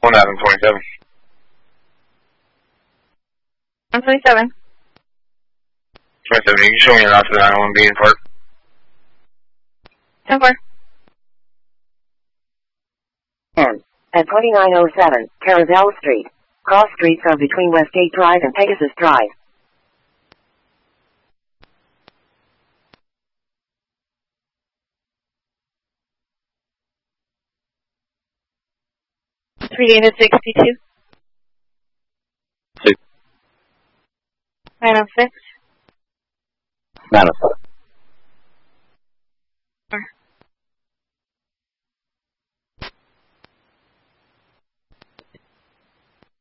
1027. 127. 27, you can show me lots of 901 being part. 10-4. And at 2907, Carousel Street. Cross streets are between Westgate Drive and Pegasus Drive. Three unit 62. 6. 906. 907.